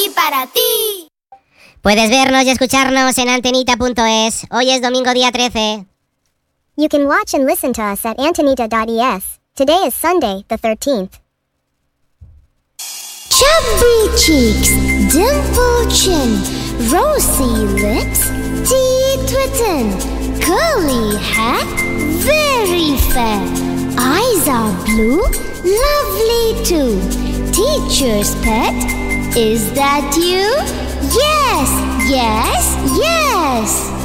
y para ti. Puedes vernos y escucharnos en antenita.es. Hoy es domingo día 13. You can watch and listen to us at antenita.es. Today is Sunday, the 13th. Chubby cheeks, dimple chin, rosy lips, teeth written, curly hair, very fair. Eyes are blue, lovely too. Teacher's pet, is that you? Yes, yes, yes.